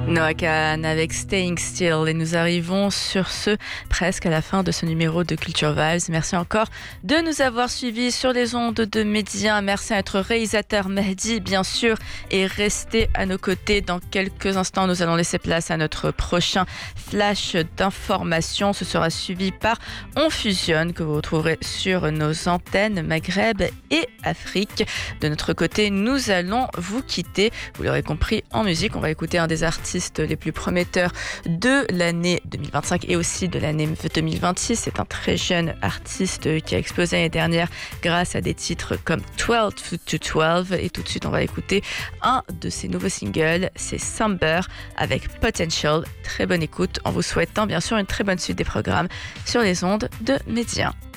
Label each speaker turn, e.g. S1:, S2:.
S1: Noah Kahan avec Staying Still et nous arrivons sur ce presque à la fin de ce numéro de Culture Vibes. Merci encore de nous avoir suivis sur les ondes de Média. Merci à notre réalisateur Mehdi bien sûr et restez à nos côtés. Dans quelques instants nous allons laisser place à notre prochain flash d'informations. Ce sera suivi par On Fusionne que vous retrouverez sur nos antennes Maghreb et Afrique. De notre côté nous allons vous quitter. Vous l'aurez compris, en musique on va écouter un des artistes les plus prometteurs de l'année 2025 et aussi de l'année 2026. C'est un très jeune artiste qui a explosé l'année dernière grâce à des titres comme 12 to 12 et tout de suite on va écouter un de ses nouveaux singles, c'est Samber avec Potential. Très bonne écoute en vous souhaitant bien sûr une très bonne suite des programmes sur les ondes de Média.